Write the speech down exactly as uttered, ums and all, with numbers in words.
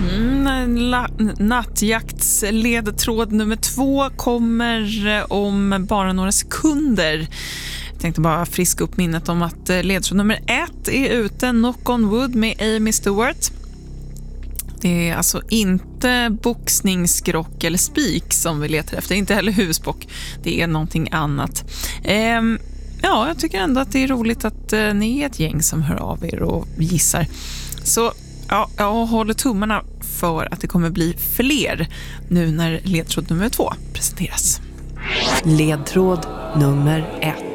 Mm, la- nattjaktsledtråd nummer två kommer om bara några sekunder. Jag tänkte bara friska upp minnet om att ledtråd nummer ett är ute, Knock on Wood med Amy Stewart. Det är alltså inte boxningsskrock eller spik som vi letar efter, inte heller husbock. Det är någonting annat. Ehm, ja, jag tycker ändå att det är roligt att eh, ni är ett gäng som hör av er och gissar. Så ja, jag håller tummarna för att det kommer bli fler nu när ledtråd nummer två presenteras. Ledtråd nummer ett.